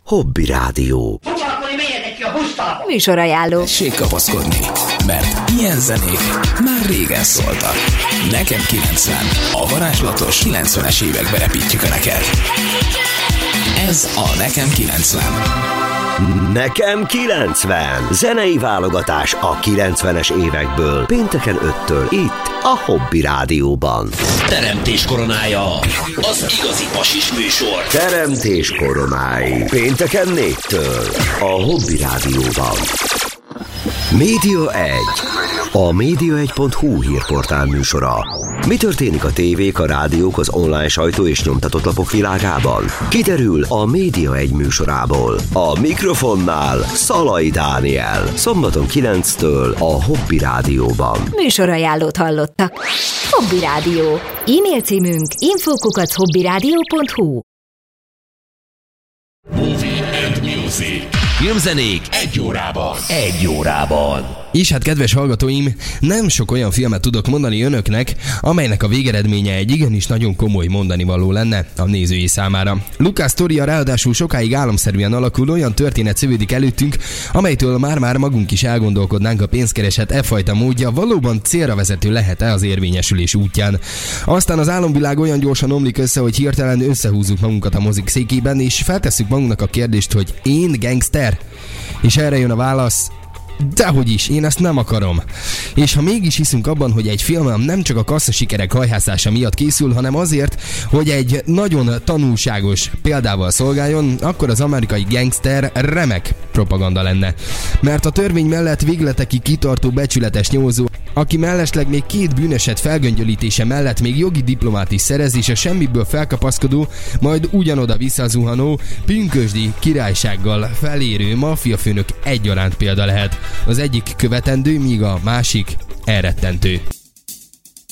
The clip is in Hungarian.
Hobby Rádió. Foglalkozni menjetek ki a busztába! Műsorajánló. Tessék kapaszkodni, mert ilyen zenék már régen szóltak. Nekem 90, a varázslatos 90-es évekbe repítjük a neked. Ez a Nekem 90. Nekem 90. Zenei válogatás a 90-es évekből. Pénteken 5-től itt a Hobby Rádióban. Teremtés koronája, az igazi pasis műsor. Teremtés koronái. Pénteken 4-től a Hobby Rádióban. Média 1. A Média1.hu hírportál műsora. Mi történik a tévék, a rádiók, az online sajtó és nyomtatott lapok világában? Kiderül a Média 1 műsorából. A mikrofonnál Szalai Dániel. Szombaton 9-től a Hobby Rádióban. Műsorajánlót hallottak. Hobby Rádió. E-mail címünk info@hobbyradio.hu. Movie and Music. Filmzenék Egy órában. És hát, kedves hallgatóim, nem sok olyan filmet tudok mondani önöknek, amelynek a végeredménye egy igenis nagyon komoly mondanivaló lenne a nézői számára. Lucas sztoria ráadásul sokáig álomszerűen alakul, olyan történet szövődik előttünk, amelytől már magunk is elgondolkodnánk, a pénzkereset e fajta módja valóban célra vezető lehet-e az érvényesülés útján. Aztán az álomvilág olyan gyorsan omlik össze, hogy hirtelen összehúzzuk magunkat a mozik székében, és feltesszük magunknak a kérdést, hogy én gangster? És erre jön a válasz: dehogy is, én ezt nem akarom. És ha mégis hiszünk abban, hogy egy film nem csak a kasszasikerek hajhászása miatt készül, hanem azért, hogy egy nagyon tanulságos példával szolgáljon, akkor az amerikai gangster remek propaganda lenne. Mert a törvény mellett végletekig kitartó becsületes nyomozó, aki mellesleg még 2 bűneset felgöngyölítése mellett még jogi diplomát is szerez, és a semmiből felkapaszkodó, majd ugyanoda visszazuhanó, pünkösdi királysággal felérő maffiafőnök egyaránt példa lehet. Az egyik követendő, míg a másik elrettentő.